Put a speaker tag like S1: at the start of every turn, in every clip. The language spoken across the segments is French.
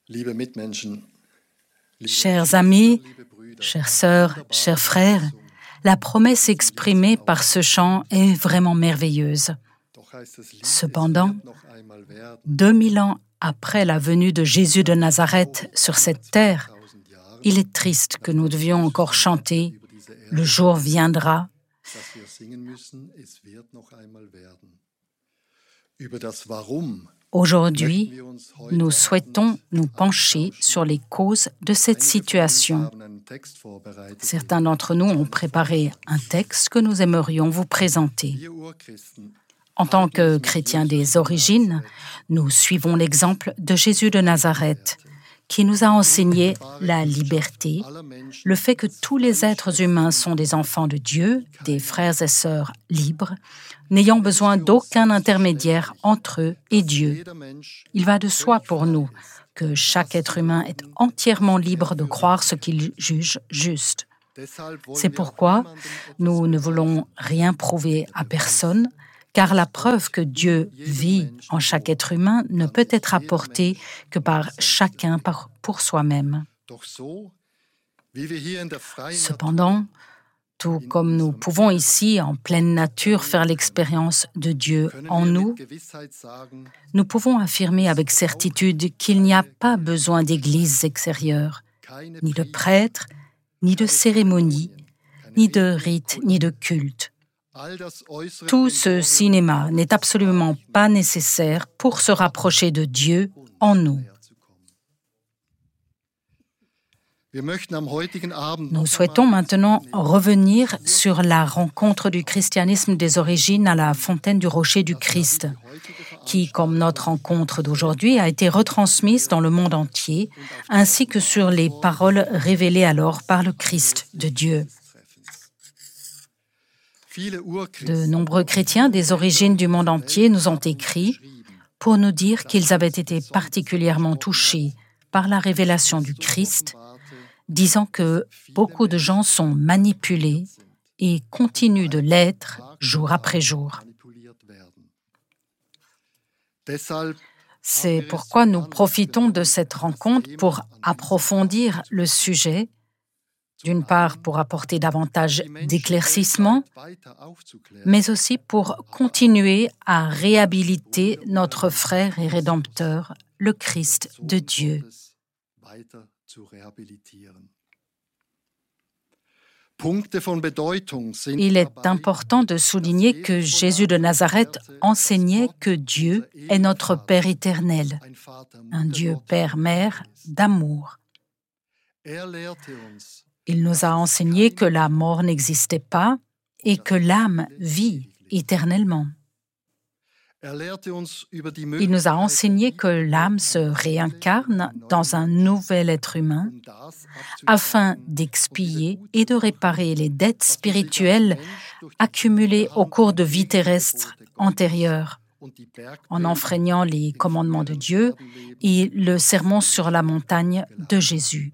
S1: Chers amis, chères sœurs, chers frères, la promesse exprimée par ce chant est vraiment merveilleuse. Cependant, 2000 ans après la venue de Jésus de Nazareth sur cette terre, il est triste que nous devions encore chanter « Le jour viendra ». Aujourd'hui, nous souhaitons nous pencher sur les causes de cette situation. Certains d'entre nous ont préparé un texte que nous aimerions vous présenter. En tant que chrétiens des origines, nous suivons l'exemple de Jésus de Nazareth, qui nous a enseigné la liberté, le fait que tous les êtres humains sont des enfants de Dieu, des frères et sœurs libres, n'ayant besoin d'aucun intermédiaire entre eux et Dieu. Il va de soi pour nous que chaque être humain est entièrement libre de croire ce qu'il juge juste. C'est pourquoi nous ne voulons rien prouver à personne, car la preuve que Dieu vit en chaque être humain ne peut être apportée que par chacun pour soi-même. Cependant, tout comme nous pouvons ici, en pleine nature, faire l'expérience de Dieu en nous, nous pouvons affirmer avec certitude qu'il n'y a pas besoin d'églises extérieures, ni de prêtres, ni de cérémonies, ni de rites, ni de cultes. Tout ce cinéma n'est absolument pas nécessaire pour se rapprocher de Dieu en nous. Nous souhaitons maintenant revenir sur la rencontre du christianisme des origines à la fontaine du rocher du Christ, qui, comme notre rencontre d'aujourd'hui, a été retransmise dans le monde entier, ainsi que sur les paroles révélées alors par le Christ de Dieu. De nombreux chrétiens des origines du monde entier nous ont écrit pour nous dire qu'ils avaient été particulièrement touchés par la révélation du Christ, disant que beaucoup de gens sont manipulés et continuent de l'être jour après jour. C'est pourquoi nous profitons de cette rencontre pour approfondir le sujet, d'une part pour apporter davantage d'éclaircissement, mais aussi pour continuer à réhabiliter notre frère et rédempteur, le Christ de Dieu. Il est important de souligner que Jésus de Nazareth enseignait que Dieu est notre Père éternel, un Dieu Père-Mère d'amour. Il nous a enseigné que la mort n'existait pas et que l'âme vit éternellement. Il nous a enseigné que l'âme se réincarne dans un nouvel être humain afin d'expier et de réparer les dettes spirituelles accumulées au cours de vies terrestres antérieures, en enfreignant les commandements de Dieu et le sermon sur la montagne de Jésus.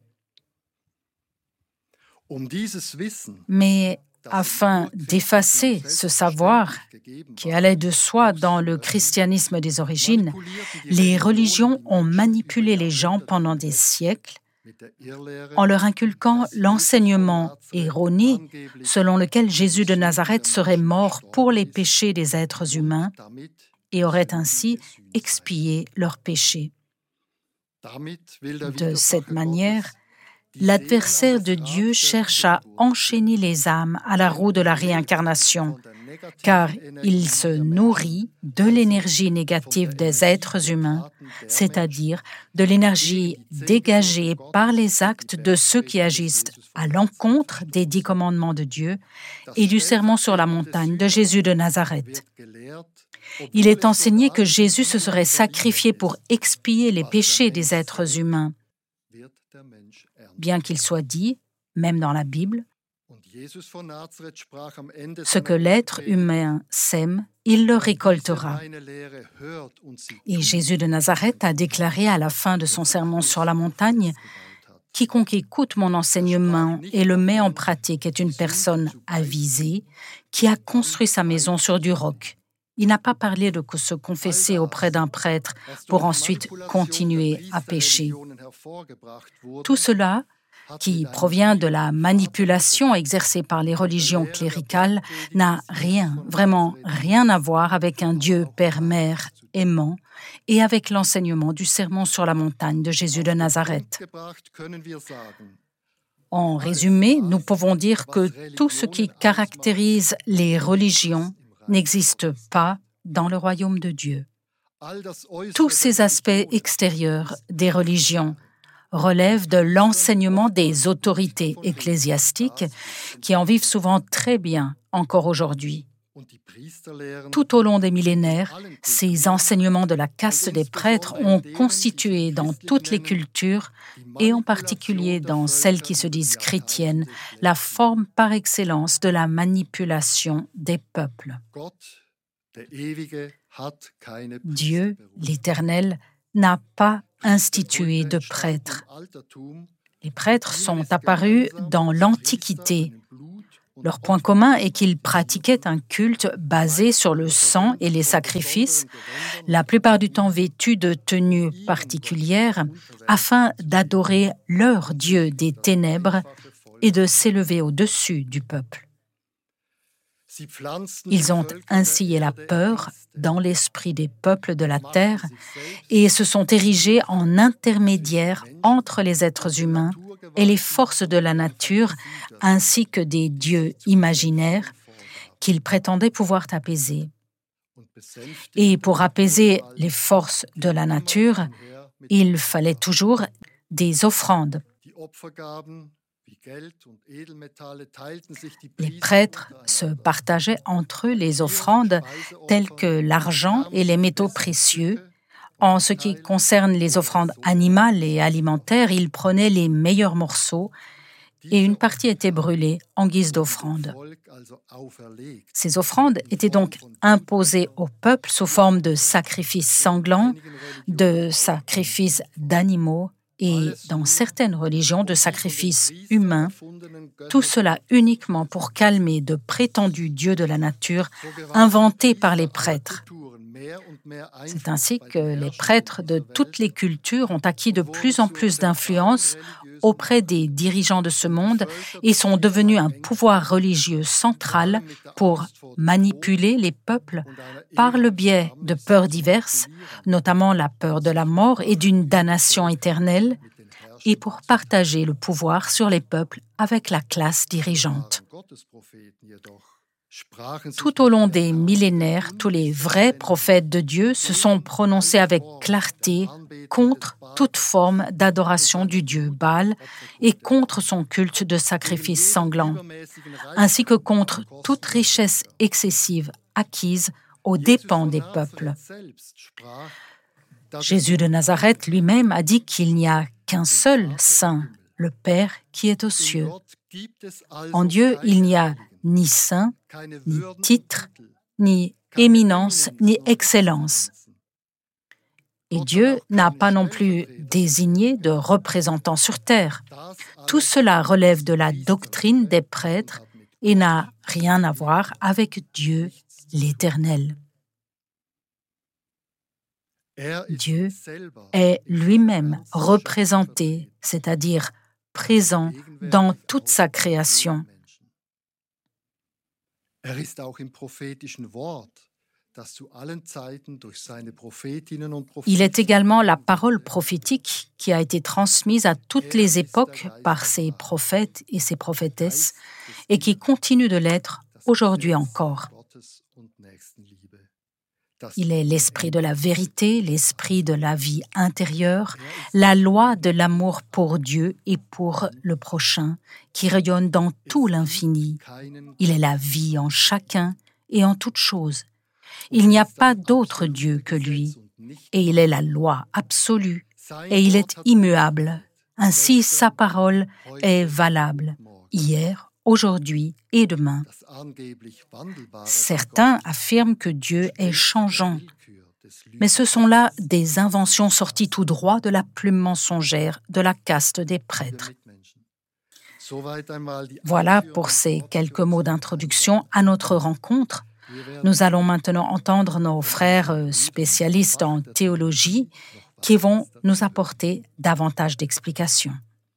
S1: Mais afin d'effacer ce savoir qui allait de soi dans le christianisme des origines, les religions ont manipulé les gens pendant des siècles en leur inculquant l'enseignement erroné selon lequel Jésus de Nazareth serait mort pour les péchés des êtres humains et aurait ainsi expié leurs péchés. De cette manière, l'adversaire de Dieu cherche à enchaîner les âmes à la roue de la réincarnation, car il se nourrit de l'énergie négative des êtres humains, c'est-à-dire de l'énergie dégagée par les actes de ceux qui agissent à l'encontre des 10 commandements de Dieu et du sermon sur la montagne de Jésus de Nazareth. Il est enseigné que Jésus se serait sacrifié pour expier les péchés des êtres humains. Bien qu'il soit dit, même dans la Bible, ce que l'être humain sème, il le récoltera. Et Jésus de Nazareth a déclaré à la fin de son sermon sur la montagne « Quiconque écoute mon enseignement et le met en pratique est une personne avisée qui a construit sa maison sur du roc. Il n'a pas parlé de se confesser auprès d'un prêtre pour ensuite continuer à pécher. Tout cela, qui provient de la manipulation exercée par les religions cléricales, n'a rien, vraiment rien à voir avec un Dieu Père-Mère aimant et avec l'enseignement du Sermon sur la montagne de Jésus de Nazareth. En résumé, nous pouvons dire que tout ce qui caractérise les religions n'existe pas dans le royaume de Dieu. Tous ces aspects extérieurs des religions relèvent de l'enseignement des autorités ecclésiastiques qui en vivent souvent très bien encore aujourd'hui. Tout au long des millénaires, ces enseignements de la caste des prêtres ont constitué dans toutes les cultures, et en particulier dans celles qui se disent chrétiennes, la forme par excellence de la manipulation des peuples. Dieu, l'Éternel, n'a pas institué de prêtres. Les prêtres sont apparus dans l'Antiquité. Leur point commun est qu'ils pratiquaient un culte basé sur le sang et les sacrifices, la plupart du temps vêtus de tenues particulières, afin d'adorer leur Dieu des ténèbres et de s'élever au-dessus du peuple. Ils ont instillé la peur dans l'esprit des peuples de la terre et se sont érigés en intermédiaires entre les êtres humains et les forces de la nature, ainsi que des dieux imaginaires qu'ils prétendaient pouvoir apaiser. Et pour apaiser les forces de la nature, il fallait toujours des offrandes. Les prêtres se partageaient entre eux les offrandes telles que l'argent et les métaux précieux. En ce qui concerne les offrandes animales et alimentaires, ils prenaient les meilleurs morceaux et une partie était brûlée en guise d'offrande. Ces offrandes étaient donc imposées au peuple sous forme de sacrifices sanglants, de sacrifices d'animaux et, dans certaines religions, de sacrifices humains, tout cela uniquement pour calmer de prétendus dieux de la nature inventés par les prêtres. C'est ainsi que les prêtres de toutes les cultures ont acquis de plus en plus d'influence auprès des dirigeants de ce monde et sont devenus un pouvoir religieux central pour manipuler les peuples par le biais de peurs diverses, notamment la peur de la mort et d'une damnation éternelle, et pour partager le pouvoir sur les peuples avec la classe dirigeante. Tout au long des millénaires, tous les vrais prophètes de Dieu se sont prononcés avec clarté contre toute forme d'adoration du dieu Baal et contre son culte de sacrifices sanglants, ainsi que contre toute richesse excessive acquise aux dépens des peuples. Jésus de Nazareth lui-même a dit qu'il n'y a qu'un seul saint, le Père qui est aux cieux. En Dieu, il n'y a ni saint, ni titre, ni éminence, ni excellence. Et Dieu n'a pas non plus désigné de représentants sur terre. Tout cela relève de la doctrine des prêtres et n'a rien à voir avec Dieu, l'Éternel. Dieu est lui-même représenté, c'est-à-dire présent dans toute sa création. Il est également la parole prophétique qui a été transmise à toutes les époques par ses prophètes et ses prophétesses et qui continue de l'être aujourd'hui encore. Il est l'esprit de la vérité, l'esprit de la vie intérieure, la loi de l'amour pour Dieu et pour le prochain, qui rayonne dans tout l'infini. Il est la vie en chacun et en toute chose. Il n'y a pas d'autre Dieu que lui, et il est la loi absolue, et il est immuable. Ainsi, sa parole est valable, hier, aujourd'hui et demain. Certains affirment que Dieu est changeant, mais ce sont là des inventions sorties tout droit de la plume mensongère de la caste des prêtres. Voilà pour ces quelques mots d'introduction à notre rencontre. Nous allons maintenant entendre nos frères spécialistes en théologie qui vont nous apporter davantage d'explications.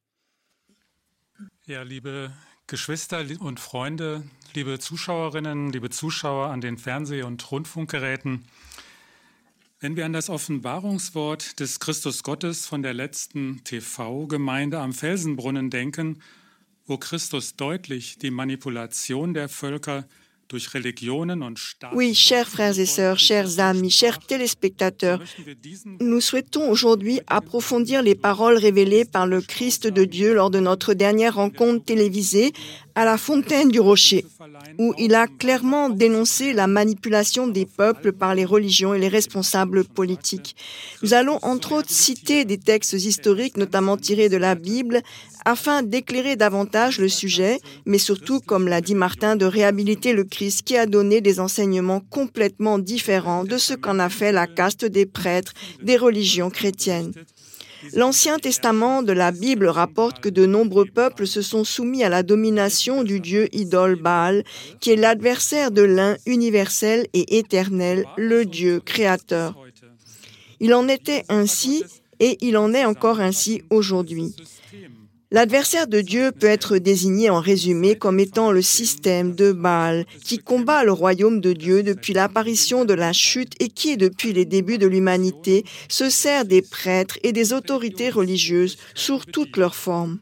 S2: Ja, liebe Geschwister und Freunde, liebe Zuschauerinnen, liebe Zuschauer an den Fernseh- und Rundfunkgeräten, wenn wir an das Offenbarungswort des Christus Gottes von der letzten TV-Gemeinde am Felsenbrunnen denken, wo Christus deutlich die Manipulation der Völker durch Religionen und Staaten...
S3: Oui, chers frères et sœurs, chers amis, chers téléspectateurs, nous souhaitons aujourd'hui approfondir les paroles révélées par le Christ de Dieu lors de notre dernière rencontre télévisée à la Fontaine du Rocher, où il a clairement dénoncé la manipulation des peuples par les religions et les responsables politiques. Nous allons entre autres citer des textes historiques, notamment tirés de la Bible, afin d'éclairer davantage le sujet, mais surtout, comme l'a dit Martin, de réhabiliter le Christ qui a donné des enseignements complètement différents de ce qu'en a fait la caste des prêtres des religions chrétiennes. L'Ancien Testament de la Bible rapporte que de nombreux peuples se sont soumis à la domination du dieu idole Baal, qui est l'adversaire de l'un universel et éternel, le Dieu créateur. Il en était ainsi et il en est encore ainsi aujourd'hui. L'adversaire de Dieu peut être désigné en résumé comme étant le système de Baal, qui combat le royaume de Dieu depuis l'apparition de la chute et qui, depuis les débuts de l'humanité, se sert des prêtres et des autorités religieuses sous toutes leurs formes.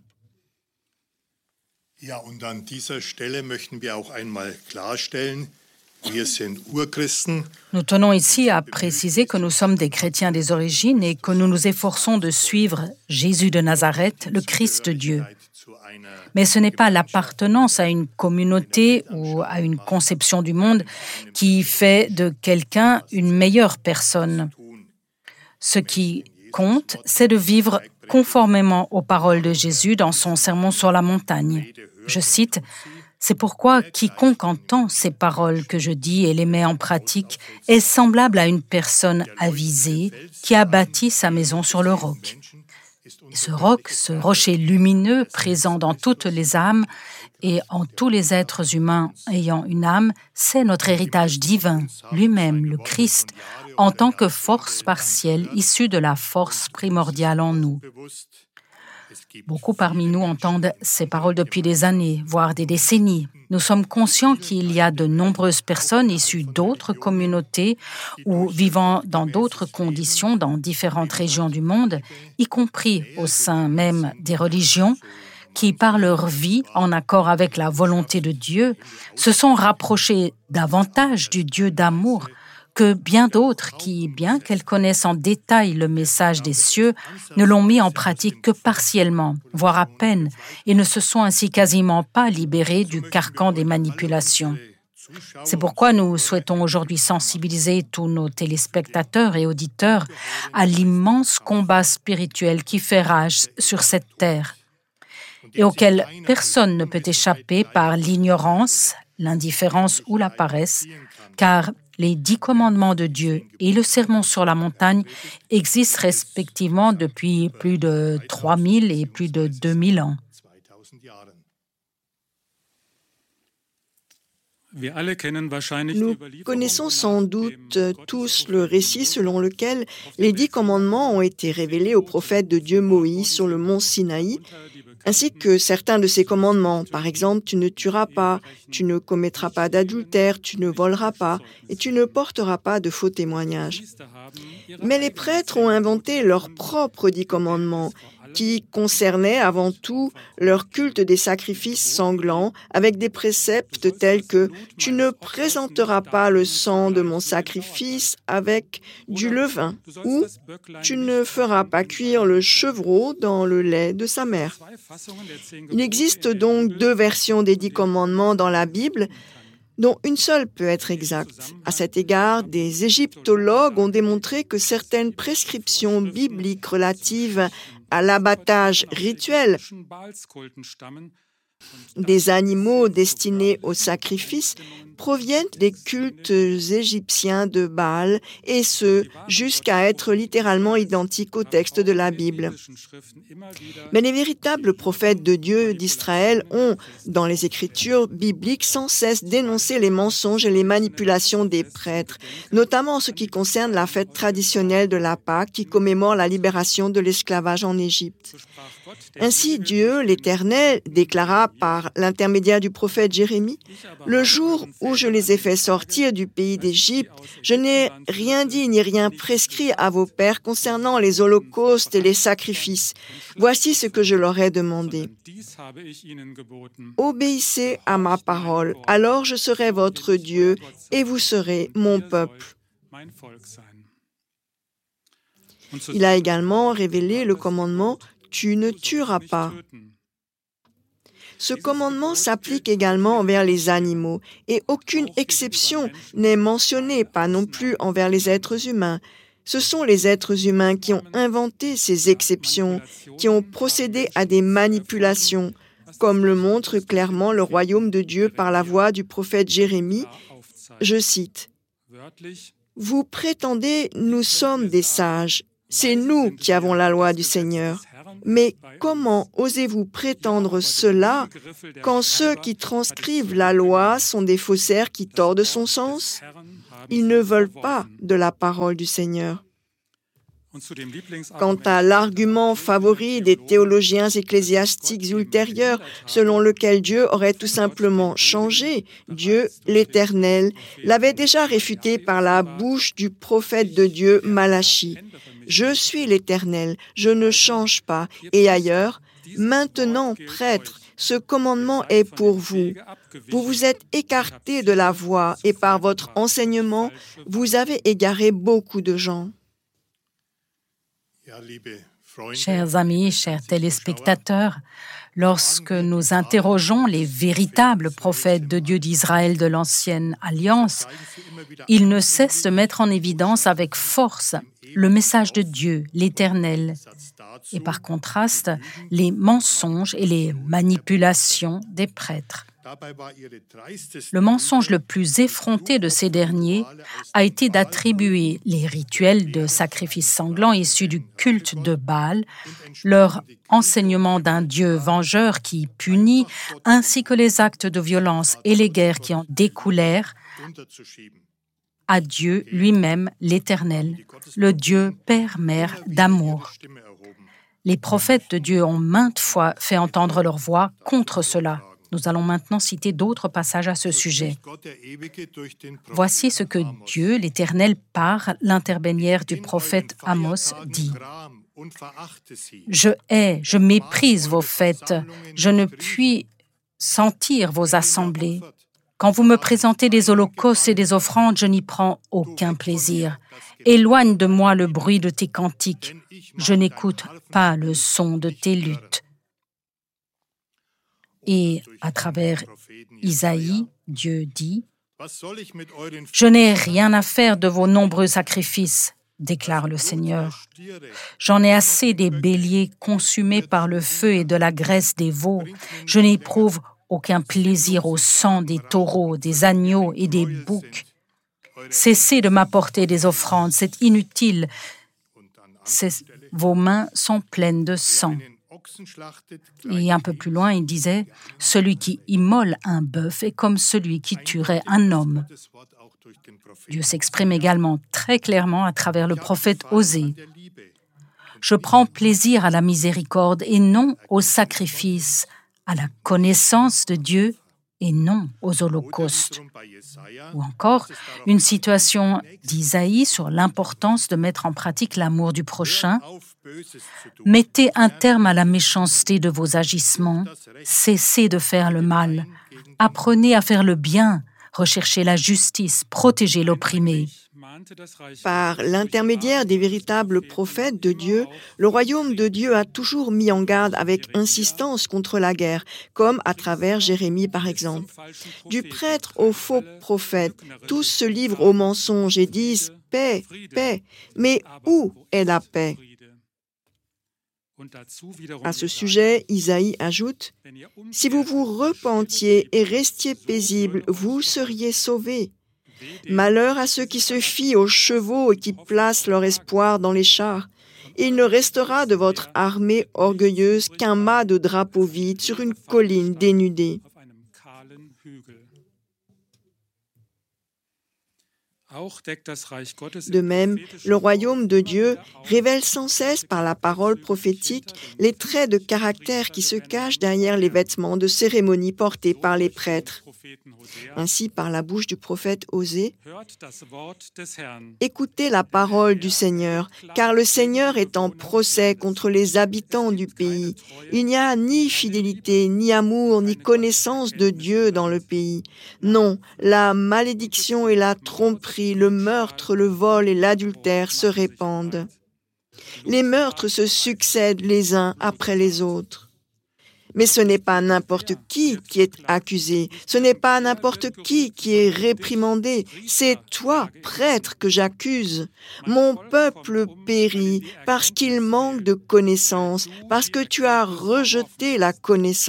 S4: Ja, und an dieser Stelle möchten wir auch einmal klarstellen,
S1: nous tenons ici à préciser que nous sommes des chrétiens des origines et que nous nous efforçons de suivre Jésus de Nazareth, le Christ de Dieu. Mais ce n'est pas l'appartenance à une communauté ou à une conception du monde qui fait de quelqu'un une meilleure personne. Ce qui compte, c'est de vivre conformément aux paroles de Jésus dans son sermon sur la montagne. Je cite: « C'est pourquoi quiconque entend ces paroles que je dis et les met en pratique est semblable à une personne avisée qui a bâti sa maison sur le roc. » Et ce roc, ce rocher lumineux présent dans toutes les âmes et en tous les êtres humains ayant une âme, c'est notre héritage divin, lui-même, le Christ, en tant que force partielle issue de la force primordiale en nous. Beaucoup parmi nous entendent ces paroles depuis des années, voire des décennies. Nous sommes conscients qu'il y a de nombreuses personnes issues d'autres communautés ou vivant dans d'autres conditions dans différentes régions du monde, y compris au sein même des religions, qui, par leur vie, en accord avec la volonté de Dieu, se sont rapprochés davantage du Dieu d'amour que bien d'autres qui, bien qu'elles connaissent en détail le message des cieux, ne l'ont mis en pratique que partiellement, voire à peine, et ne se sont ainsi quasiment pas libérés du carcan des manipulations. C'est pourquoi nous souhaitons aujourd'hui sensibiliser tous nos téléspectateurs et auditeurs à l'immense combat spirituel qui fait rage sur cette terre et auquel personne ne peut échapper par l'ignorance, l'indifférence ou la paresse, car les 10 commandements de Dieu et le sermon sur la montagne existent respectivement depuis plus de 3000 et plus de 2000 ans.
S3: Nous connaissons sans doute tous le récit selon lequel les 10 commandements ont été révélés au prophète de Dieu Moïse sur le mont Sinaï, ainsi que certains de ces commandements. Par exemple, tu ne tueras pas, tu ne commettras pas d'adultère, tu ne voleras pas et tu ne porteras pas de faux témoignages. Mais les prêtres ont inventé leurs propres 10 commandements qui concernaient avant tout leur culte des sacrifices sanglants avec des préceptes tels que « Tu ne présenteras pas le sang de mon sacrifice avec du levain » ou « Tu ne feras pas cuire le chevreau dans le lait de sa mère ». Il existe donc 2 versions des 10 commandements dans la Bible, dont une seule peut être exacte. À cet égard, des égyptologues ont démontré que certaines prescriptions bibliques relatives à l'abattage rituel des animaux destinés au sacrifice proviennent des cultes égyptiens de Baal, et ce, jusqu'à être littéralement identiques au texte de la Bible. Mais les véritables prophètes de Dieu d'Israël ont, dans les Écritures bibliques, sans cesse dénoncé les mensonges et les manipulations des prêtres, notamment en ce qui concerne la fête traditionnelle de la Pâque qui commémore la libération de l'esclavage en Égypte. Ainsi, Dieu, l'Éternel, déclara par l'intermédiaire du prophète Jérémie, « Le jour où je les ai fait sortir du pays d'Égypte, je n'ai rien dit ni rien prescrit à vos pères concernant les holocaustes et les sacrifices. Voici ce que je leur ai demandé. Obéissez à ma parole, alors je serai votre Dieu et vous serez mon peuple. » Il a également révélé le commandement « Tu ne tueras pas ». Ce commandement s'applique également envers les animaux et aucune exception n'est mentionnée, pas non plus envers les êtres humains. Ce sont les êtres humains qui ont inventé ces exceptions, qui ont procédé à des manipulations, comme le montre clairement le royaume de Dieu par la voix du prophète Jérémie. Je cite, « Vous prétendez, nous sommes des sages. C'est nous qui avons la loi du Seigneur. Mais comment osez-vous prétendre cela quand ceux qui transcrivent la loi sont des faussaires qui tordent son sens? Ils ne veulent pas de la parole du Seigneur. » Quant à l'argument favori des théologiens ecclésiastiques ultérieurs, selon lequel Dieu aurait tout simplement changé, Dieu, l'Éternel, l'avait déjà réfuté par la bouche du prophète de Dieu Malachie. « Je suis l'Éternel, je ne change pas. » Et ailleurs, « Maintenant, prêtres, ce commandement est pour vous. Vous vous êtes écartés de la voie et par votre enseignement, vous avez égaré beaucoup de gens. »
S1: Chers amis, chers téléspectateurs, lorsque nous interrogeons les véritables prophètes de Dieu d'Israël de l'Ancienne Alliance, ils ne cessent de mettre en évidence avec force le message de Dieu, l'Éternel, et par contraste, les mensonges et les manipulations des prêtres. Le mensonge le plus effronté de ces derniers a été d'attribuer les rituels de sacrifices sanglants issus du culte de Baal, leur enseignement d'un Dieu vengeur qui punit, ainsi que les actes de violence et les guerres qui en découlèrent, à Dieu lui-même, l'Éternel, le Dieu Père-Mère d'amour. Les prophètes de Dieu ont maintes fois fait entendre leur voix contre cela. Nous allons maintenant citer d'autres passages à ce sujet. Voici ce que Dieu, l'Éternel, par l'intermédiaire du prophète Amos, dit. « Je hais, je méprise vos fêtes, je ne puis sentir vos assemblées. Quand vous me présentez des holocaustes et des offrandes, je n'y prends aucun plaisir. Éloigne de moi le bruit de tes cantiques. Je n'écoute pas le son de tes luttes. » Et à travers Isaïe, Dieu dit « Je n'ai rien à faire de vos nombreux sacrifices, déclare le Seigneur. J'en ai assez des béliers consumés par le feu et de la graisse des veaux. Je n'éprouve aucun plaisir au sang des taureaux, des agneaux et des boucs. Cessez de m'apporter des offrandes, c'est inutile. Vos mains sont pleines de sang. » Et un peu plus loin, il disait « Celui qui immole un bœuf est comme celui qui tuerait un homme. » Dieu s'exprime également très clairement à travers le prophète Osée. « Je prends plaisir à la miséricorde et non au sacrifice, à la connaissance de Dieu et non aux holocaustes. » Ou encore, une citation d'Isaïe sur l'importance de mettre en pratique l'amour du prochain. « Mettez un terme à la méchanceté de vos agissements, cessez de faire le mal, apprenez à faire le bien, recherchez la justice, protégez l'opprimé. »
S3: Par l'intermédiaire des véritables prophètes de Dieu, le royaume de Dieu a toujours mis en garde avec insistance contre la guerre, comme à travers Jérémie par exemple. Du prêtre au faux prophète, tous se livrent au mensonge et disent « paix, paix ». Mais où est la paix? À ce sujet, Isaïe ajoute « Si vous vous repentiez et restiez paisibles, vous seriez sauvés. Malheur à ceux qui se fient aux chevaux et qui placent leur espoir dans les chars. Il ne restera de votre armée orgueilleuse qu'un mât de drapeau vide sur une colline dénudée. » De même, le royaume de Dieu révèle sans cesse par la parole prophétique les traits de caractère qui se cachent derrière les vêtements de cérémonie portés par les prêtres. Ainsi, par la bouche du prophète Osée, « Écoutez la parole du Seigneur, car le Seigneur est en procès contre les habitants du pays. Il n'y a ni fidélité, ni amour, ni connaissance de Dieu dans le pays. Non, la malédiction et la tromperie, le meurtre, le vol et l'adultère se répandent. Les meurtres se succèdent les uns après les autres. Mais ce n'est pas n'importe qui est accusé, ce n'est pas n'importe qui est réprimandé, c'est toi, prêtre, que j'accuse. Mon peuple périt parce qu'il manque de connaissance, parce que tu as rejeté la connaissance. »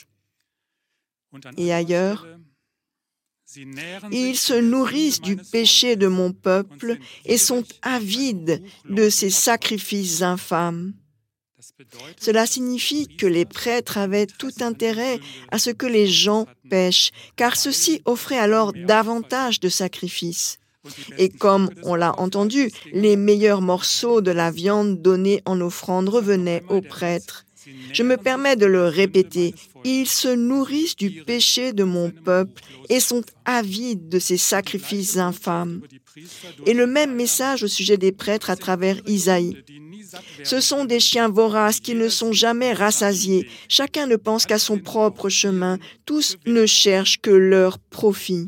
S3: Et ailleurs, « Ils se nourrissent du péché de mon peuple et sont avides de ses sacrifices infâmes. » Cela signifie que les prêtres avaient tout intérêt à ce que les gens pêchent, car ceux-ci offraient alors davantage de sacrifices. Et comme on l'a entendu, les meilleurs morceaux de la viande donnée en offrande revenaient aux prêtres. Je me permets de le répéter, ils se nourrissent du péché de mon peuple et sont avides de ses sacrifices infâmes. Et le même message au sujet des prêtres à travers Isaïe. Ce sont des chiens voraces qui ne sont jamais rassasiés. Chacun ne pense qu'à son propre chemin. Tous ne cherchent que leur profit.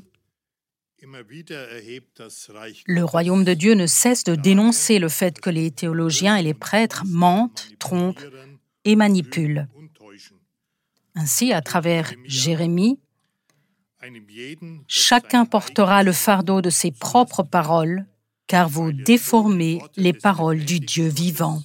S1: Le royaume de Dieu ne cesse de dénoncer le fait que les théologiens et les prêtres mentent, trompent et manipulent. Ainsi, à travers Jérémie, chacun portera le fardeau de ses propres paroles, car vous déformez les paroles du Dieu vivant.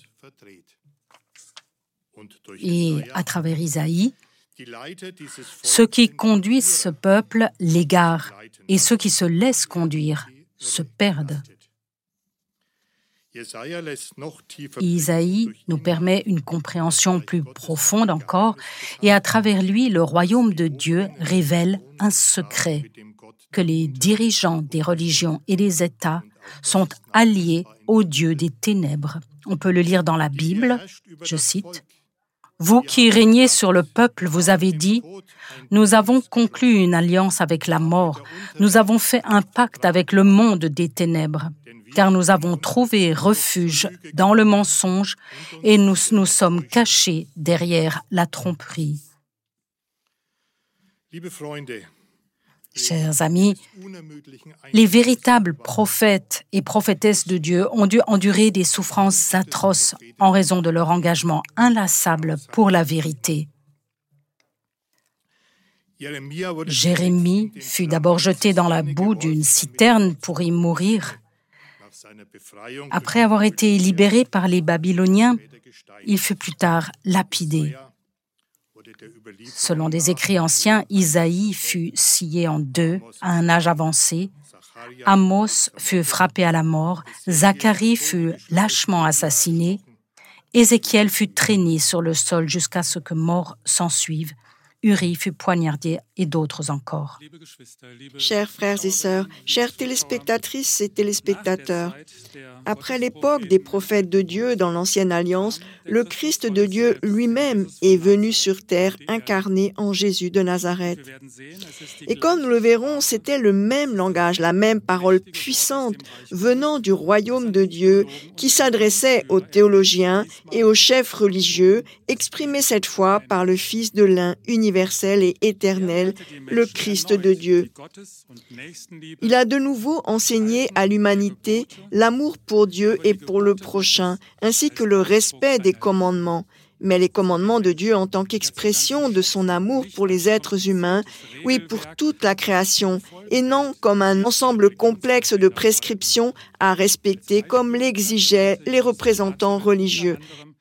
S1: Et à travers Isaïe, ceux qui conduisent ce peuple l'égarent, et ceux qui se laissent conduire se perdent. Isaïe nous permet une compréhension plus profonde encore, et à travers lui, le royaume de Dieu révèle un secret, que les dirigeants des religions et des États sont alliés au Dieu des ténèbres. On peut le lire dans la Bible, je cite, « Vous qui régnez sur le peuple, vous avez dit, « Nous avons conclu une alliance avec la mort, nous avons fait un pacte avec le monde des ténèbres, car nous avons trouvé refuge dans le mensonge et nous nous sommes cachés derrière la tromperie. » Chers amis, les véritables prophètes et prophétesses de Dieu ont dû endurer des souffrances atroces en raison de leur engagement inlassable pour la vérité. Jérémie fut d'abord jeté dans la boue d'une citerne pour y mourir. Après avoir été libéré par les Babyloniens, il fut plus tard lapidé. Selon des écrits anciens, Isaïe fut scié en deux à un âge avancé, Amos fut frappé à la mort, Zacharie fut lâchement assassiné, Ézéchiel fut traîné sur le sol jusqu'à ce que mort s'ensuive, Uri fut poignardé et d'autres encore.
S3: Chers frères et sœurs, chères téléspectatrices et téléspectateurs, après l'époque des prophètes de Dieu dans l'Ancienne Alliance, le Christ de Dieu lui-même est venu sur terre incarné en Jésus de Nazareth. Et comme nous le verrons, c'était le même langage, la même parole puissante venant du royaume de Dieu qui s'adressait aux théologiens et aux chefs religieux, exprimée cette fois par le Fils de l'un universel et éternel, le Christ de Dieu. Il a de nouveau enseigné à l'humanité l'amour pour Dieu et pour le prochain, ainsi que le respect des commandements. Mais les commandements de Dieu en tant qu'expression de son amour pour les êtres humains, oui, pour toute la création, et non comme un ensemble complexe de prescriptions à respecter comme l'exigeaient les représentants religieux.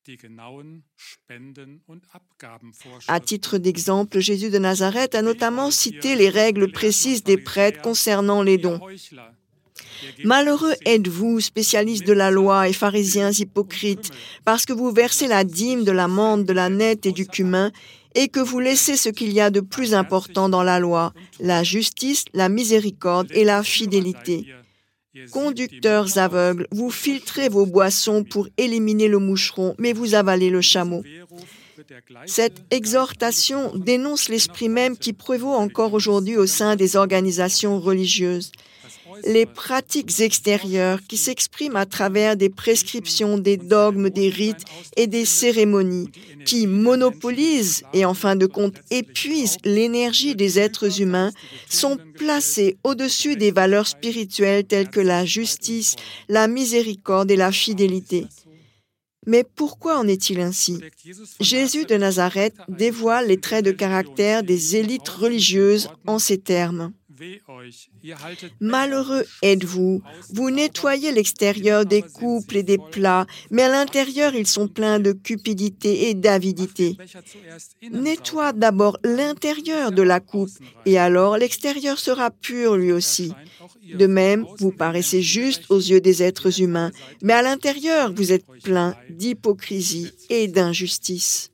S3: À titre d'exemple, Jésus de Nazareth a notamment cité les règles précises des prêtres concernant les dons. Malheureux êtes-vous, spécialistes de la loi et pharisiens hypocrites, parce que vous versez la dîme de la menthe, de la nette et du cumin, et que vous laissez ce qu'il y a de plus important dans la loi, la justice, la miséricorde et la fidélité. Conducteurs aveugles, vous filtrez vos boissons pour éliminer le moucheron, mais vous avalez le chameau. Cette exhortation dénonce l'esprit même qui prévaut encore aujourd'hui au sein des organisations religieuses. Les pratiques extérieures qui s'expriment à travers des prescriptions, des dogmes, des rites et des cérémonies qui monopolisent et en fin de compte épuisent l'énergie des êtres humains sont placées au-dessus des valeurs spirituelles telles que la justice, la miséricorde et la fidélité. Mais pourquoi en est-il ainsi? Jésus de Nazareth dévoile les traits de caractère des élites religieuses en ces termes. Malheureux êtes-vous, vous nettoyez l'extérieur des couples et des plats, mais à l'intérieur ils sont pleins de cupidité et d'avidité. Nettoie d'abord l'intérieur de la coupe, et alors l'extérieur sera pur lui aussi. De même, vous paraissez juste aux yeux des êtres humains, mais à l'intérieur vous êtes plein d'hypocrisie et d'injustice.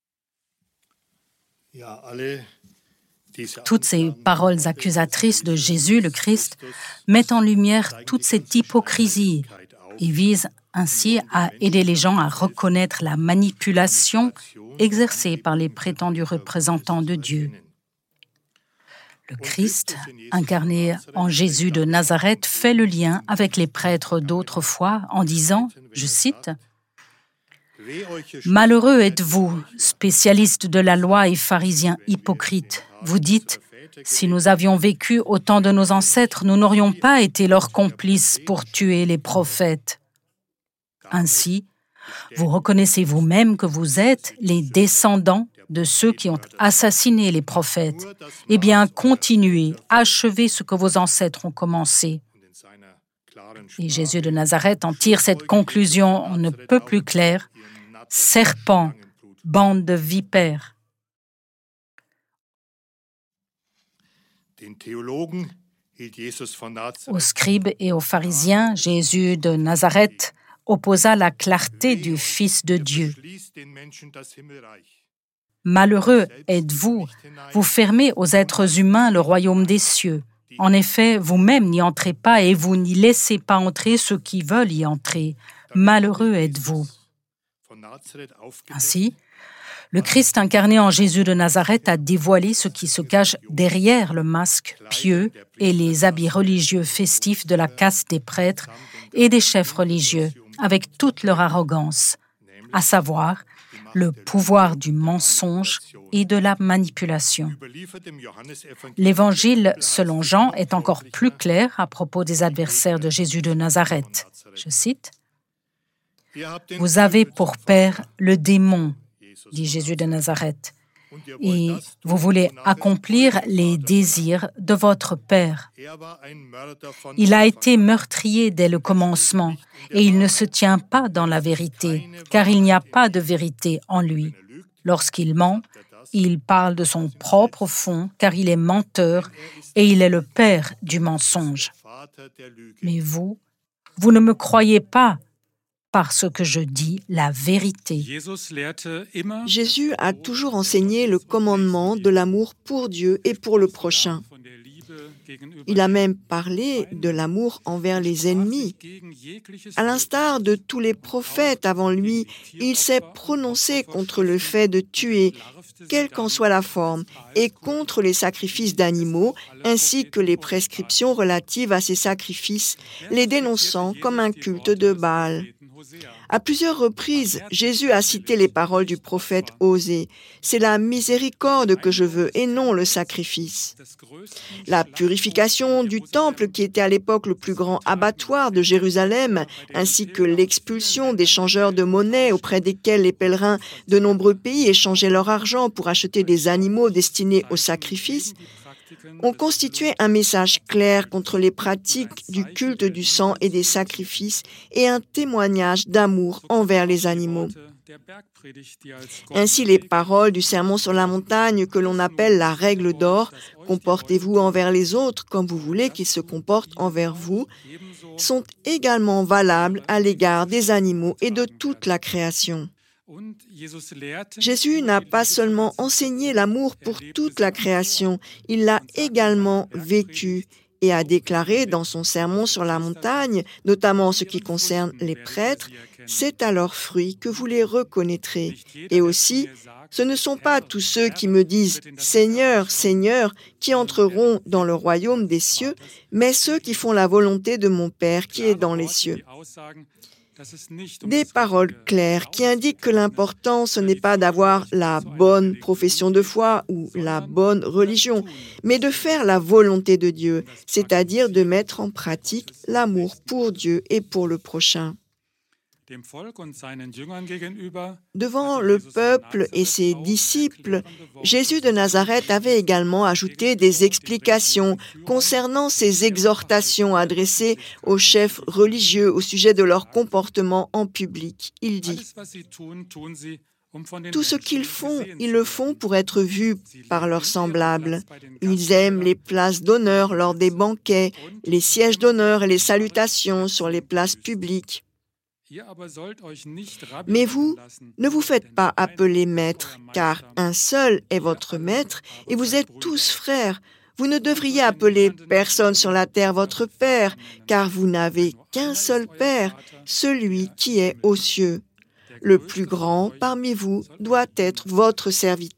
S1: Toutes ces paroles accusatrices de Jésus le Christ mettent en lumière toute cette hypocrisie et visent ainsi à aider les gens à reconnaître la manipulation exercée par les prétendus représentants de Dieu. Le Christ, incarné en Jésus de Nazareth, fait le lien avec les prêtres d'autrefois en disant, je cite, « Malheureux êtes-vous, spécialistes de la loi et pharisiens hypocrites. Vous dites, si nous avions vécu au temps de nos ancêtres, nous n'aurions pas été leurs complices pour tuer les prophètes. Ainsi, vous reconnaissez vous-même que vous êtes les descendants de ceux qui ont assassiné les prophètes. Eh bien, continuez, achevez ce que vos ancêtres ont commencé. » Et Jésus de Nazareth en tire cette conclusion on ne peut plus claire. Serpents, bande de vipères. Aux scribes et aux pharisiens, Jésus de Nazareth opposa la clarté du Fils de Dieu. Malheureux êtes-vous, vous fermez aux êtres humains le royaume des cieux. En effet, vous-même n'y entrez pas et vous n'y laissez pas entrer ceux qui veulent y entrer. Malheureux êtes-vous. Ainsi, le Christ incarné en Jésus de Nazareth a dévoilé ce qui se cache derrière le masque pieux et les habits religieux festifs de la caste des prêtres et des chefs religieux, avec toute leur arrogance, à savoir le pouvoir du mensonge et de la manipulation. L'Évangile, selon Jean, est encore plus clair à propos des adversaires de Jésus de Nazareth. Je cite, « Vous avez pour père le démon, dit Jésus de Nazareth, et vous voulez accomplir les désirs de votre père. Il a été meurtrier dès le commencement, et il ne se tient pas dans la vérité, car il n'y a pas de vérité en lui. Lorsqu'il ment, il parle de son propre fond, car il est menteur, et il est le père du mensonge. Mais vous ne me croyez pas, parce que je dis la vérité. »
S3: Jésus a toujours enseigné le commandement de l'amour pour Dieu et pour le prochain. Il a même parlé de l'amour envers les ennemis. À l'instar de tous les prophètes avant lui, il s'est prononcé contre le fait de tuer, quelle qu'en soit la forme, et contre les sacrifices d'animaux, ainsi que les prescriptions relatives à ces sacrifices, les dénonçant comme un culte de Baal. À plusieurs reprises, Jésus a cité les paroles du prophète Osée. « C'est la miséricorde que je veux et non le sacrifice. » La purification du temple, qui était à l'époque le plus grand abattoir de Jérusalem, ainsi que l'expulsion des changeurs de monnaie auprès desquels les pèlerins de nombreux pays échangeaient leur argent pour acheter des animaux destinés au sacrifice, ont constitué un message clair contre les pratiques du culte du sang et des sacrifices et un témoignage d'amour envers les animaux. Ainsi, les paroles du Sermon sur la montagne, que l'on appelle la règle d'or, « Comportez-vous envers les autres comme vous voulez qu'ils se comportent envers vous », sont également valables à l'égard des animaux et de toute la création. Jésus n'a pas seulement enseigné l'amour pour toute la création, il l'a également vécu et a déclaré dans son sermon sur la montagne, notamment en ce qui concerne les prêtres, « C'est à leurs fruits que vous les reconnaîtrez. » Et aussi, « Ce ne sont pas tous ceux qui me disent « Seigneur, Seigneur » qui entreront dans le royaume des cieux, mais ceux qui font la volonté de mon Père qui est dans les cieux. » Des paroles claires qui indiquent que l'important, ce n'est pas d'avoir la bonne profession de foi ou la bonne religion, mais de faire la volonté de Dieu, c'est-à-dire de mettre en pratique l'amour pour Dieu et pour le prochain. Devant le peuple et ses disciples, Jésus de Nazareth avait également ajouté des explications concernant ses exhortations adressées aux chefs religieux au sujet de leur comportement en public. Il dit « Tout ce qu'ils font, ils le font pour être vus par leurs semblables. Ils aiment les places d'honneur lors des banquets, les sièges d'honneur et les salutations sur les places publiques. Mais vous, ne vous faites pas appeler maître, car un seul est votre maître, et vous êtes tous frères. Vous ne devriez appeler personne sur la terre votre père, car vous n'avez qu'un seul père, celui qui est aux cieux. Le plus grand parmi vous doit être votre serviteur. »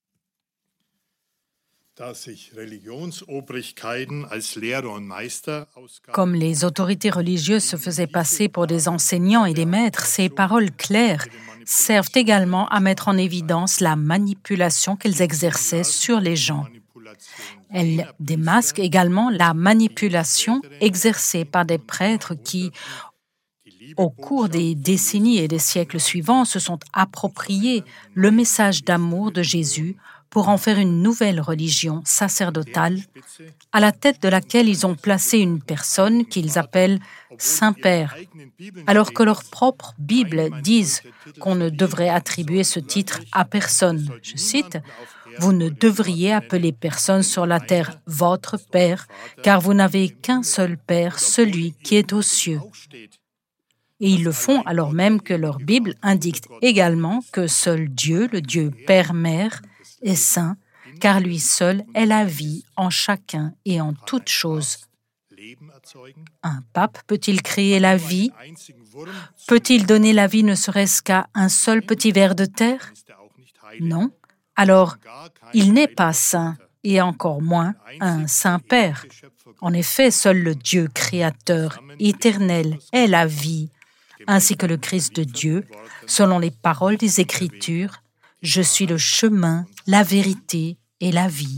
S1: Comme les autorités religieuses se faisaient passer pour des enseignants et des maîtres, ces paroles claires servent également à mettre en évidence la manipulation qu'ils exerçaient sur les gens. Elles démasquent également la manipulation exercée par des prêtres qui, au cours des décennies et des siècles suivants, se sont appropriés le message d'amour de Jésus pour en faire une nouvelle religion sacerdotale, à la tête de laquelle ils ont placé une personne qu'ils appellent Saint-Père, alors que leurs propres Bibles disent qu'on ne devrait attribuer ce titre à personne. Je cite, « Vous ne devriez appeler personne sur la terre votre Père, car vous n'avez qu'un seul Père, celui qui est aux cieux. » Et ils le font alors même que leur Bible indique également que seul Dieu, le Dieu Père-Mère, est saint, car lui seul est la vie en chacun et en toute chose. Un pape peut-il créer la vie? Peut-il donner la vie ne serait-ce qu'à un seul petit ver de terre? Non. Alors, il n'est pas saint, et encore moins un saint Père. En effet, seul le Dieu créateur, éternel, est la vie, ainsi que le Christ de Dieu, selon les paroles des Écritures, « Je suis le chemin, la vérité et la vie. »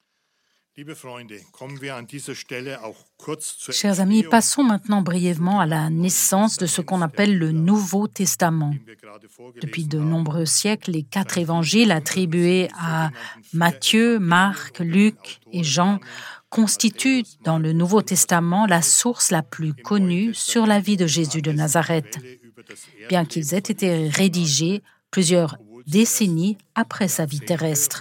S1: Chers amis, passons maintenant brièvement à la naissance de ce qu'on appelle le Nouveau Testament. Depuis de nombreux siècles, les 4 évangiles attribués à Matthieu, Marc, Luc et Jean constituent dans le Nouveau Testament la source la plus connue sur la vie de Jésus de Nazareth, bien qu'ils aient été rédigés plusieurs décennies après sa vie terrestre.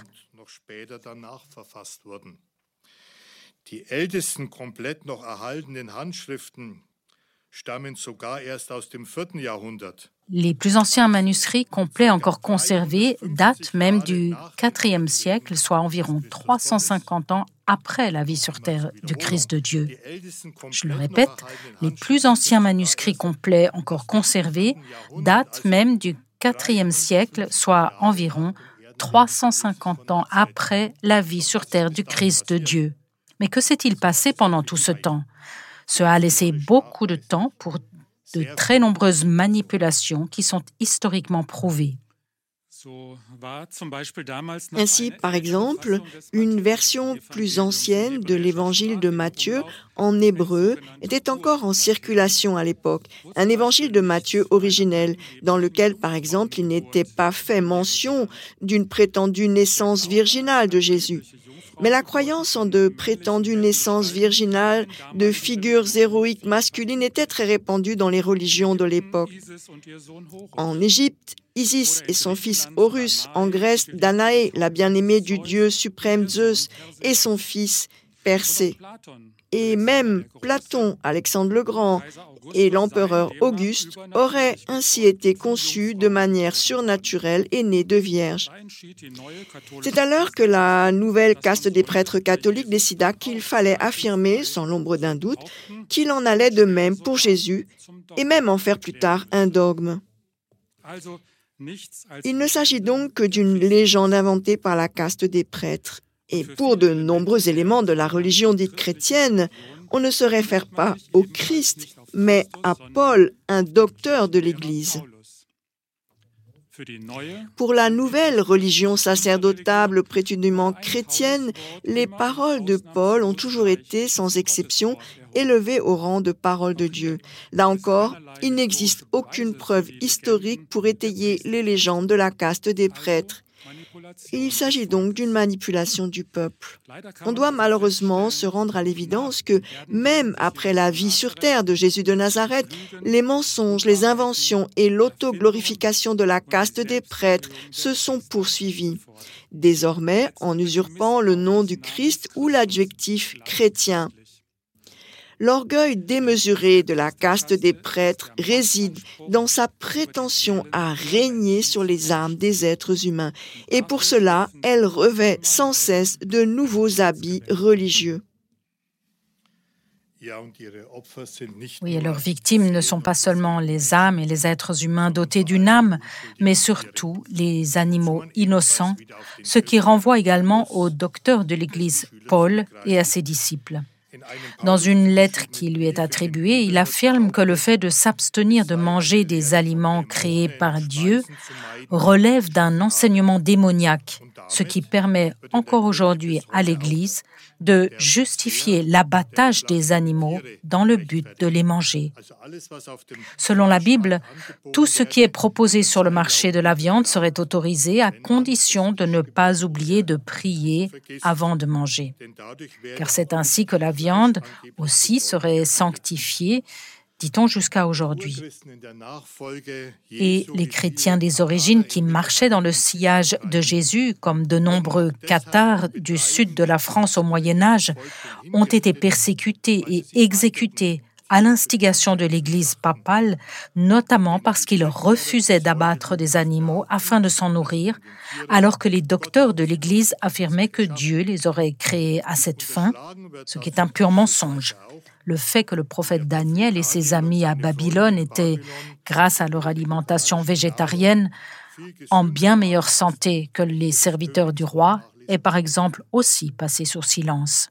S4: Die ältesten komplett noch erhaltenen Handschriften stammen sogar erst aus dem 4. Jahrhundert.
S1: Les plus anciens manuscrits complets encore conservés datent même du IVe siècle, soit environ 350 ans après la vie sur terre du Christ de Dieu. Je le répète, les plus anciens manuscrits complets encore conservés datent même du IVe siècle, soit environ 350 ans après la vie sur terre du Christ de Dieu. Mais que s'est-il passé pendant tout ce temps? Cela a laissé beaucoup de temps pour de très nombreuses manipulations qui sont historiquement prouvées.
S3: Ainsi, par exemple, une version plus ancienne de l'évangile de Matthieu en hébreu était encore en circulation à l'époque. Un évangile de Matthieu originel, dans lequel, par exemple, il n'était pas fait mention d'une prétendue naissance virginale de Jésus. Mais la croyance en de prétendues naissances virginales de figures héroïques masculines était très répandue dans les religions de l'époque. En Égypte, Isis et son fils Horus, en Grèce, Danaé, la bien-aimée du dieu suprême Zeus, et son fils Persée. Et même Platon, Alexandre le Grand et l'empereur Auguste auraient ainsi été conçus de manière surnaturelle et nés de vierges. C'est alors que la nouvelle caste des prêtres catholiques décida qu'il fallait affirmer, sans l'ombre d'un doute, qu'il en allait de même pour Jésus et même en faire plus tard un dogme. Il ne s'agit donc que d'une légende inventée par la caste des prêtres. Et pour de nombreux éléments de la religion dite chrétienne, on ne se réfère pas au Christ, mais à Paul, un docteur de l'Église. Pour la nouvelle religion sacerdotale prétendument chrétienne, les paroles de Paul ont toujours été, sans exception, élevées au rang de paroles de Dieu. Là encore, il n'existe aucune preuve historique pour étayer les légendes de la caste des prêtres. Il s'agit donc d'une manipulation du peuple. On doit malheureusement se rendre à l'évidence que, même après la vie sur terre de Jésus de Nazareth, les mensonges, les inventions et l'autoglorification de la caste des prêtres se sont poursuivis. Désormais, en usurpant le nom du Christ ou l'adjectif chrétien. L'orgueil démesuré de la caste des prêtres réside dans sa prétention à régner sur les âmes des êtres humains. Et pour cela, elle revêt sans cesse de nouveaux habits religieux.
S1: Oui, et leurs victimes ne sont pas seulement les âmes et les êtres humains dotés d'une âme, mais surtout les animaux innocents, ce qui renvoie également au docteur de l'Église, Paul, et à ses disciples. Dans une lettre qui lui est attribuée, il affirme que le fait de s'abstenir de manger des aliments créés par Dieu relève d'un enseignement démoniaque, ce qui permet encore aujourd'hui à l'Église de justifier l'abattage des animaux dans le but de les manger. Selon la Bible, tout ce qui est proposé sur le marché de la viande serait autorisé à condition de ne pas oublier de prier avant de manger. Car c'est ainsi que la viande aussi serait sanctifiée, dit-on jusqu'à aujourd'hui. Et les chrétiens des origines qui marchaient dans le sillage de Jésus, comme de nombreux cathares du sud de la France au Moyen-Âge, ont été persécutés et exécutés à l'instigation de l'Église papale, notamment parce qu'ils refusaient d'abattre des animaux afin de s'en nourrir, alors que les docteurs de l'Église affirmaient que Dieu les aurait créés à cette fin, ce qui est un pur mensonge. Le fait que le prophète Daniel et ses amis à Babylone étaient, grâce à leur alimentation végétarienne, en bien meilleure santé que les serviteurs du roi, est par exemple aussi passé sous silence.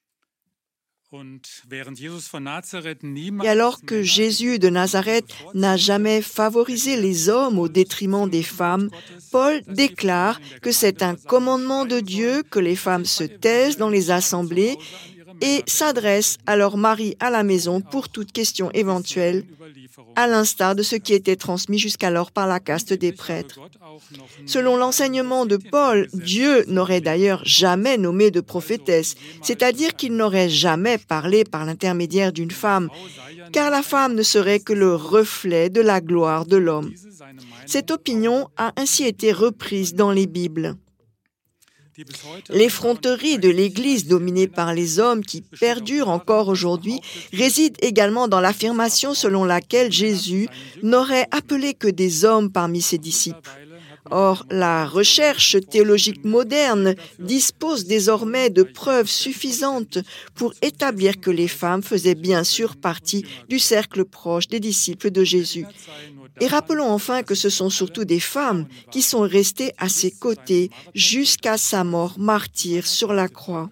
S3: Et alors que Jésus de Nazareth n'a jamais favorisé les hommes au détriment des femmes, Paul déclare que c'est un commandement de Dieu que les femmes se taisent dans les assemblées et s'adressent à leur mari à la maison pour toute question éventuelle, à l'instar de ce qui était transmis jusqu'alors par la caste des prêtres. Selon l'enseignement de Paul, Dieu n'aurait d'ailleurs jamais nommé de prophétesse, c'est-à-dire qu'il n'aurait jamais parlé par l'intermédiaire d'une femme, car la femme ne serait que le reflet de la gloire de l'homme. Cette opinion a ainsi été reprise dans les Bibles. L'effronterie de l'Église dominée par les hommes qui perdure encore aujourd'hui réside également dans l'affirmation selon laquelle Jésus n'aurait appelé que des hommes parmi ses disciples. Or, la recherche théologique moderne dispose désormais de preuves suffisantes pour établir que les femmes faisaient bien sûr partie du cercle proche des disciples de Jésus. Et rappelons enfin que ce sont surtout des femmes qui sont restées à ses côtés jusqu'à sa mort martyre sur la croix.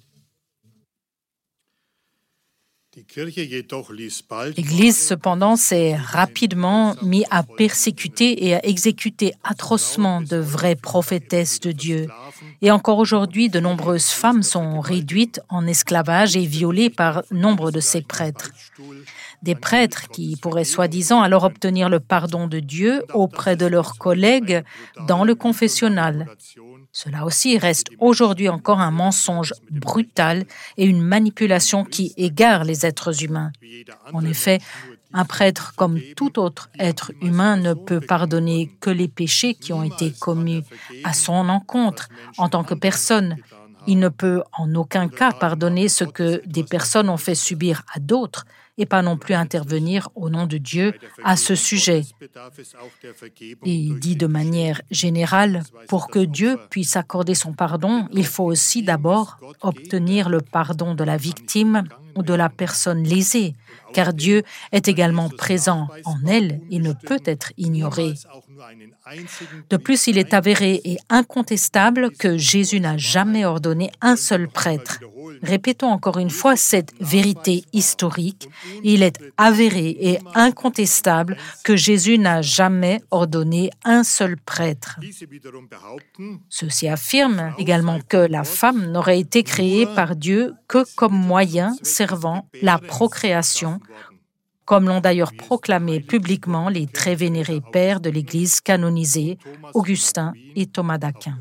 S1: L'Église, cependant, s'est rapidement mise à persécuter et à exécuter atrocement de vraies prophétesses de Dieu. Et encore aujourd'hui, de nombreuses femmes sont réduites en esclavage et violées par nombre de ces prêtres. Des prêtres qui pourraient soi-disant alors obtenir le pardon de Dieu auprès de leurs collègues dans le confessionnal. Cela aussi reste aujourd'hui encore un mensonge brutal et une manipulation qui égare les êtres humains. En effet, un prêtre, comme tout autre être humain, ne peut pardonner que les péchés qui ont été commis à son encontre en tant que personne. Il ne peut en aucun cas pardonner ce que des personnes ont fait subir à d'autres et pas non plus intervenir au nom de Dieu à ce sujet. Et dit de manière générale, pour que Dieu puisse accorder son pardon, il faut aussi d'abord obtenir le pardon de la victime ou de la personne lésée, car Dieu est également présent en elle et ne peut être ignoré. De plus, il est avéré et incontestable que Jésus n'a jamais ordonné un seul prêtre. Répétons encore une fois cette vérité historique. Il est avéré et incontestable que Jésus n'a jamais ordonné un seul prêtre. Ceux-ci affirment également que la femme n'aurait été créée par Dieu que comme moyen servant la procréation, comme l'ont d'ailleurs proclamé publiquement les très vénérés pères de l'Église canonisée, Augustin et Thomas d'Aquin.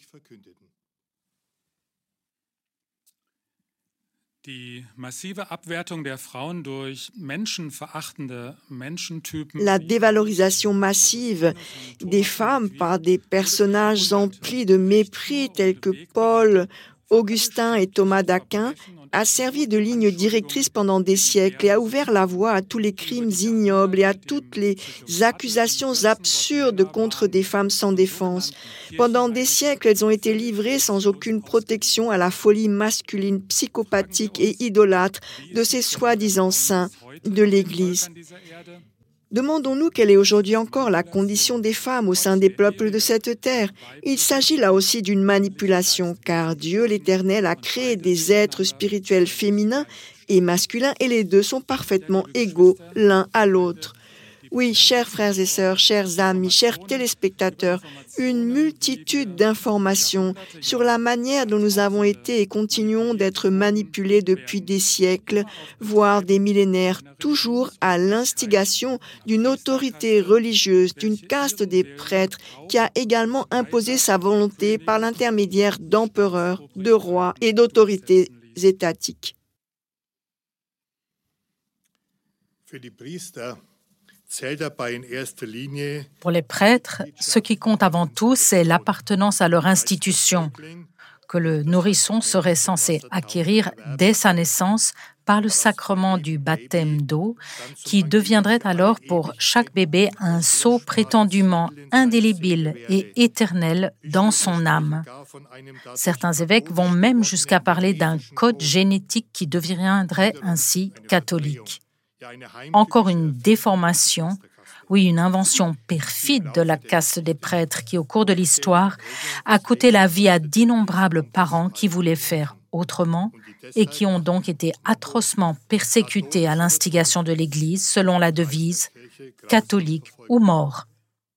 S3: La dévalorisation massive des femmes par des personnages emplis de mépris tels que Paul, Augustin et Thomas d'Aquin a servi de ligne directrice pendant des siècles et a ouvert la voie à tous les crimes ignobles et à toutes les accusations absurdes contre des femmes sans défense. Pendant des siècles, elles ont été livrées sans aucune protection à la folie masculine, psychopathique et idolâtre de ces soi-disant saints de l'Église. Demandons-nous quelle est aujourd'hui encore la condition des femmes au sein des peuples de cette terre. Il s'agit là aussi d'une manipulation, car Dieu l'Éternel a créé des êtres spirituels féminins et masculins, et les deux sont parfaitement égaux l'un à l'autre. Oui, chers frères et sœurs, chers amis, chers téléspectateurs, une multitude d'informations sur la manière dont nous avons été et continuons d'être manipulés depuis des siècles, voire des millénaires, toujours à l'instigation d'une autorité religieuse, d'une caste des prêtres, qui a également imposé sa volonté par l'intermédiaire d'empereurs, de rois et d'autorités étatiques.
S1: Pour les prêtres, ce qui compte avant tout, c'est l'appartenance à leur institution, que le nourrisson serait censé acquérir dès sa naissance par le sacrement du baptême d'eau, qui deviendrait alors pour chaque bébé un sceau prétendument indélébile et éternel dans son âme. Certains évêques vont même jusqu'à parler d'un code génétique qui deviendrait ainsi catholique. Encore une déformation, oui, une invention perfide de la caste des prêtres qui, au cours de l'histoire, a coûté la vie à d'innombrables parents qui voulaient faire autrement et qui ont donc été atrocement persécutés à l'instigation de l'Église selon la devise « catholique ou mort ».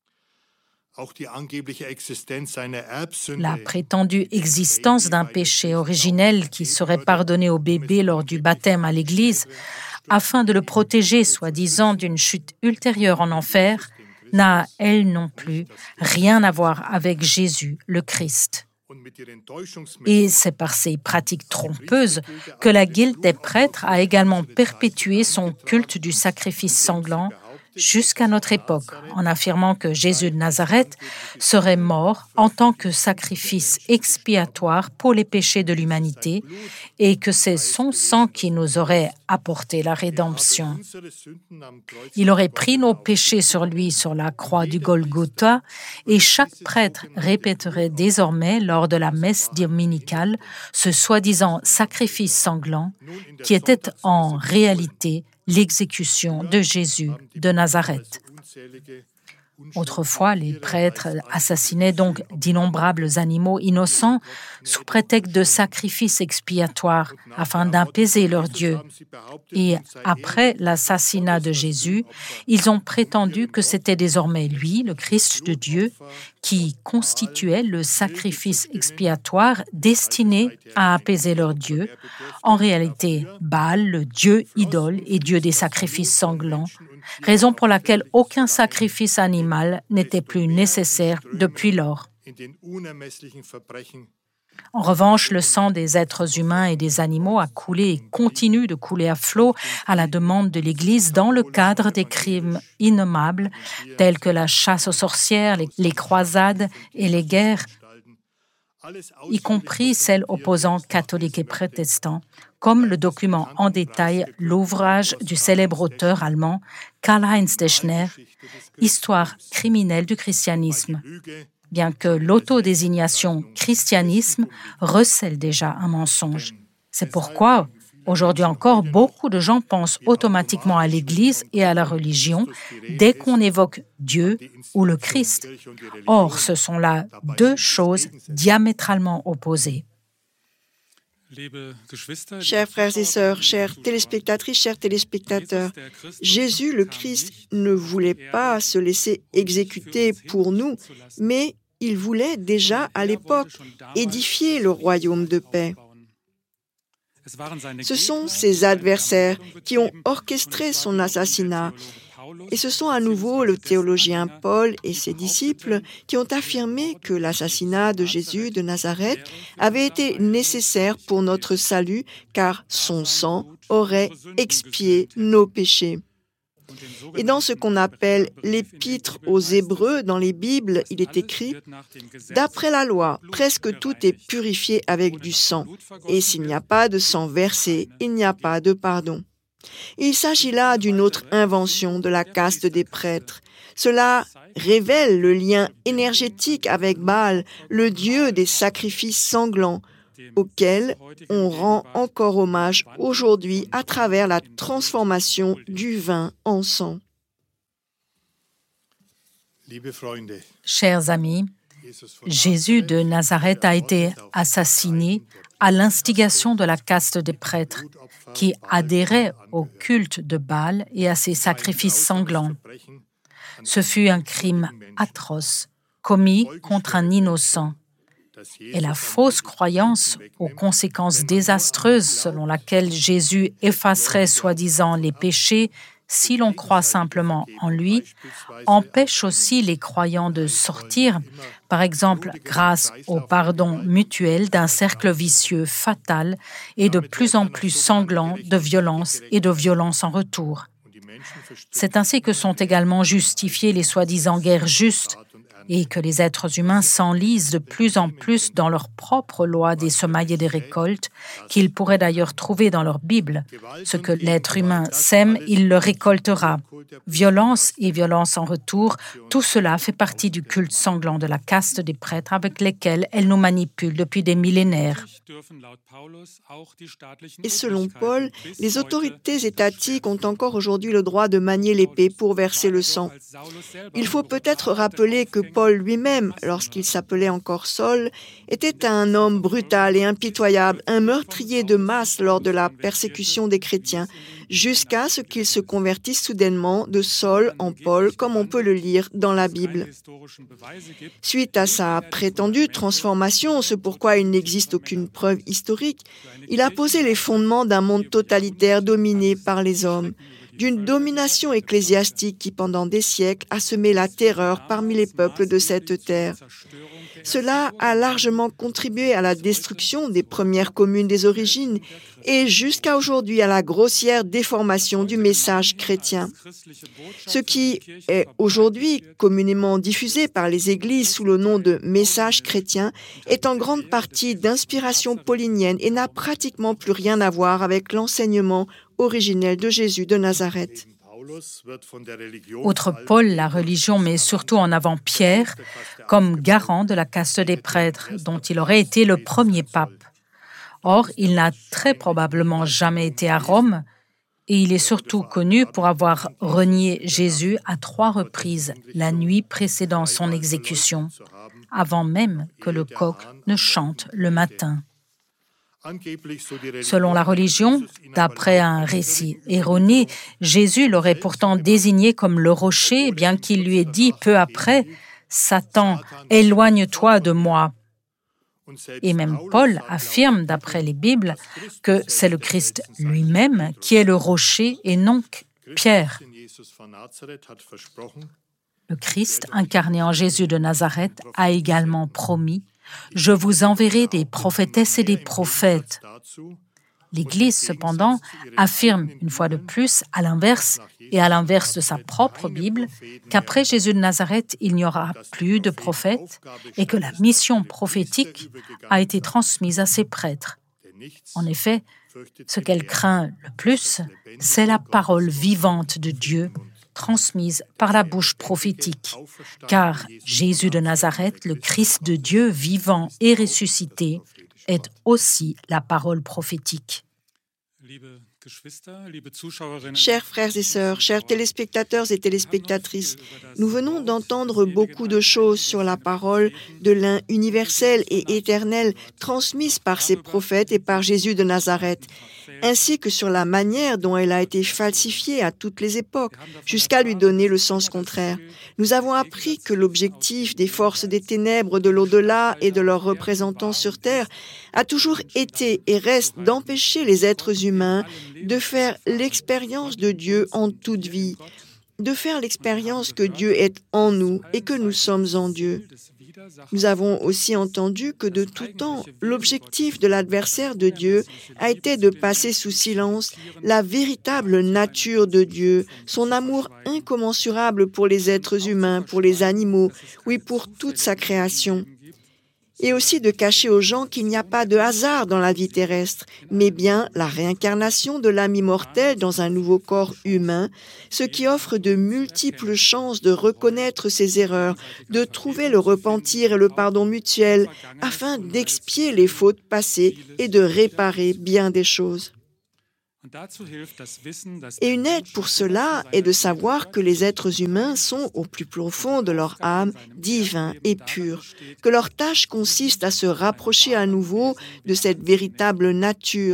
S1: La prétendue existence d'un péché originel qui serait pardonné au bébé lors du baptême à l'Église afin de le protéger, soi-disant, d'une chute ultérieure en enfer, n'a, elle non plus, rien à voir avec Jésus, le Christ. Et c'est par ces pratiques trompeuses que la guilde des prêtres a également perpétué son culte du sacrifice sanglant jusqu'à notre époque, en affirmant que Jésus de Nazareth serait mort en tant que sacrifice expiatoire pour les péchés de l'humanité et que c'est son sang qui nous aurait apporté la rédemption. Il aurait pris nos péchés sur lui sur la croix du Golgotha et chaque prêtre répéterait désormais lors de la messe dominicale ce soi-disant sacrifice sanglant qui était en réalité l'exécution de Jésus de Nazareth. Autrefois, les prêtres assassinaient donc d'innombrables animaux innocents sous prétexte de sacrifices expiatoires afin d'apaiser leur Dieu. Et après l'assassinat de Jésus, ils ont prétendu que c'était désormais lui, le Christ de Dieu, qui constituait le sacrifice expiatoire destiné à apaiser leur Dieu. En réalité, Baal, le Dieu idole et Dieu des sacrifices sanglants, raison pour laquelle aucun sacrifice animal n'était plus nécessaire depuis lors. En revanche, le sang des êtres humains et des animaux a coulé et continue de couler à flot à la demande de l'Église dans le cadre des crimes innommables tels que la chasse aux sorcières, les croisades et les guerres, y compris celles opposant catholiques et protestants, comme le document en détail l'ouvrage du célèbre auteur allemand Karl-Heinz Deschner, Histoire criminelle du christianisme, bien que l'autodésignation christianisme recèle déjà un mensonge. C'est pourquoi, aujourd'hui encore, beaucoup de gens pensent automatiquement à l'Église et à la religion dès qu'on évoque Dieu ou le Christ. Or, ce sont là deux choses diamétralement opposées.
S3: Chers frères et sœurs, chères téléspectatrices, chers téléspectateurs, Jésus le Christ ne voulait pas se laisser exécuter pour nous, mais il voulait déjà à l'époque édifier le royaume de paix. Ce sont ses adversaires qui ont orchestré son assassinat. Et ce sont à nouveau le théologien Paul et ses disciples qui ont affirmé que l'assassinat de Jésus de Nazareth avait été nécessaire pour notre salut, car son sang aurait expié nos péchés. Et dans ce qu'on appelle l'épître aux Hébreux dans les Bibles, il est écrit « D'après la loi, presque tout est purifié avec du sang, et s'il n'y a pas de sang versé, il n'y a pas de pardon. » Il s'agit là d'une autre invention de la caste des prêtres. Cela révèle le lien énergétique avec Baal, le dieu des sacrifices sanglants, auquel on rend encore hommage aujourd'hui à travers la transformation du vin en sang.
S1: Chers amis, Jésus de Nazareth a été assassiné à l'instigation de la caste des prêtres qui adhéraient au culte de Baal et à ses sacrifices sanglants. Ce fut un crime atroce commis contre un innocent. Et la fausse croyance aux conséquences désastreuses selon laquelle Jésus effacerait soi-disant les péchés si l'on croit simplement en lui, empêche aussi les croyants de sortir, par exemple grâce au pardon mutuel d'un cercle vicieux fatal et de plus en plus sanglant de violence et de violence en retour. C'est ainsi que sont également justifiées les soi-disant guerres justes et que les êtres humains s'enlisent de plus en plus dans leur propre loi des semailles et des récoltes, qu'ils pourraient d'ailleurs trouver dans leur Bible. Ce que l'être humain sème, il le récoltera. Violence et violence en retour, tout cela fait partie du culte sanglant de la caste des prêtres avec lesquels elle nous manipule depuis des millénaires.
S3: Et selon Paul, les autorités étatiques ont encore aujourd'hui le droit de manier l'épée pour verser le sang. Il faut peut-être rappeler que Paul lui-même, lorsqu'il s'appelait encore Saul, était un homme brutal et impitoyable, un meurtrier de masse lors de la persécution des chrétiens, jusqu'à ce qu'il se convertisse soudainement de Saul en Paul, comme on peut le lire dans la Bible. Suite à sa prétendue transformation, ce pourquoi il n'existe aucune preuve historique, il a posé les fondements d'un monde totalitaire dominé par les hommes, d'une domination ecclésiastique qui, pendant des siècles, a semé la terreur parmi les peuples de cette terre. Cela a largement contribué à la destruction des premières communes des origines et jusqu'à aujourd'hui à la grossière déformation du message chrétien. Ce qui est aujourd'hui communément diffusé par les églises sous le nom de message chrétien est en grande partie d'inspiration paulinienne et n'a pratiquement plus rien à voir avec l'enseignement originel de Jésus de Nazareth.
S1: Outre Paul, la religion met surtout en avant Pierre comme garant de la caste des prêtres, dont il aurait été le premier pape. Or, il n'a très probablement jamais été à Rome et il est surtout connu pour avoir renié Jésus à 3 reprises la nuit précédant son exécution, avant même que le coq ne chante le matin. Selon la religion, d'après un récit erroné, Jésus l'aurait pourtant désigné comme le rocher, bien qu'il lui ait dit peu après « Satan, éloigne-toi de moi ». Et même Paul affirme, d'après les Bibles, que c'est le Christ lui-même qui est le rocher et non Pierre. Le Christ, incarné en Jésus de Nazareth, a également promis « Je vous enverrai des prophétesses et des prophètes ». L'Église, cependant, affirme une fois de plus, à l'inverse de sa propre Bible, qu'après Jésus de Nazareth, il n'y aura plus de prophètes et que la mission prophétique a été transmise à ses prêtres. En effet, ce qu'elle craint le plus, c'est la parole vivante de Dieu transmise par la bouche prophétique, car Jésus de Nazareth, le Christ de Dieu vivant et ressuscité, est aussi la parole prophétique.
S3: Chers frères et sœurs, chers téléspectateurs et téléspectatrices, nous venons d'entendre beaucoup de choses sur la parole de l'un universel et éternel transmise par ses prophètes et par Jésus de Nazareth, ainsi que sur la manière dont elle a été falsifiée à toutes les époques, jusqu'à lui donner le sens contraire. Nous avons appris que l'objectif des forces des ténèbres de l'au-delà et de leurs représentants sur Terre a toujours été et reste d'empêcher les êtres humains de faire l'expérience de Dieu en toute vie, de faire l'expérience que Dieu est en nous et que nous sommes en Dieu. Nous avons aussi entendu que de tout temps, l'objectif de l'adversaire de Dieu a été de passer sous silence la véritable nature de Dieu, son amour incommensurable pour les êtres humains, pour les animaux, oui, pour toute sa création. Et aussi de cacher aux gens qu'il n'y a pas de hasard dans la vie terrestre, mais bien la réincarnation de l'âme immortelle dans un nouveau corps humain, ce qui offre de multiples chances de reconnaître ses erreurs, de trouver le repentir et le pardon mutuel, afin d'expier les fautes passées et de réparer bien des choses. Et une aide pour cela est de savoir que les êtres humains sont au plus profond de leur âme divins et purs, que leur tâche consiste à se rapprocher à nouveau de cette véritable nature